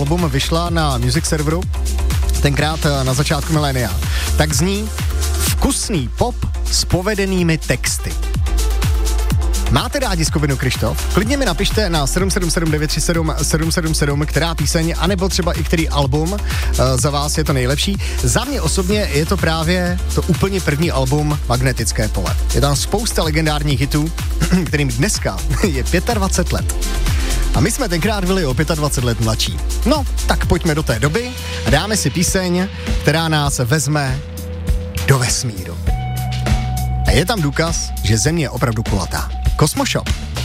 album vyšla na Music Serveru, tenkrát na začátku milénia. Tak zní vkusný pop s povedenými texty. Máte rádi skupinu Kryštof? Klidně mi napište na 777 937 777, která píseň, anebo třeba i který album za vás je to nejlepší. Za mě osobně je to právě to úplně první album Magnetické pole. Je tam spousta legendárních hitů, kterým dneska je 25 let. A my jsme tenkrát byli o 25 let mladší. No, tak pojďme do té doby a dáme si píseň, která nás vezme do vesmíru. A je tam důkaz, že Země je opravdu kulatá. Cosmo Shop.